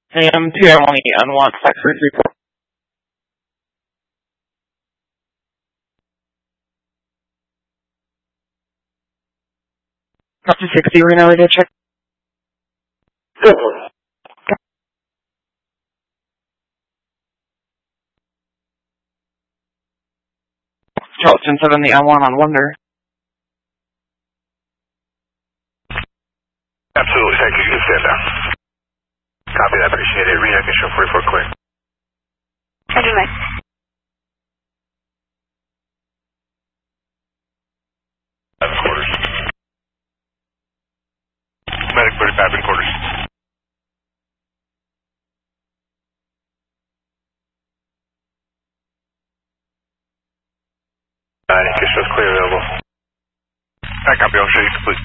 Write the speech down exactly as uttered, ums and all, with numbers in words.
Sam two one eight on one five three three four. Up to sixty right now, radio check. Charleston seven the L one on Wonder. Absolutely, thank you. You can stand down. Copy that, appreciate it. Reno can show forty-four clear. Roger, Mike. Seven quarters. Medic thirty-five in quarters. Nine, kiss shows clear available. I copy, I'll show you complete.